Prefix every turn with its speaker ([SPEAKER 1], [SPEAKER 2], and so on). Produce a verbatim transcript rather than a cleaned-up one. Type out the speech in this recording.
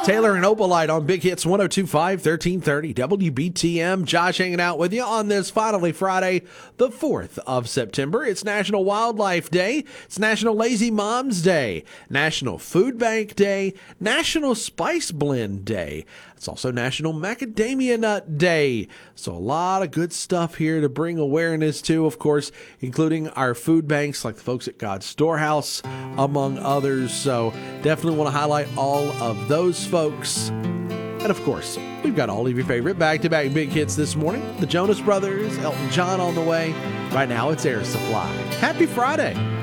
[SPEAKER 1] Taylor and Opalite on Big Hits one oh two point five, thirteen thirty W B T M. Josh hanging out with you on this finally Friday, the fourth of September. It's National Wildlife Day. It's National Lazy Moms Day. National Food Bank Day. National Spice Blend Day. It's also National Macadamia Nut Day. So a lot of good stuff here to bring awareness to, of course, including our food banks like the folks at God's Storehouse, among others. So definitely want to highlight all of those folks. And of course, we've got all of your favorite back-to-back big hits this morning. The Jonas Brothers, Elton John on the way. Right now, it's Air Supply. Happy Friday.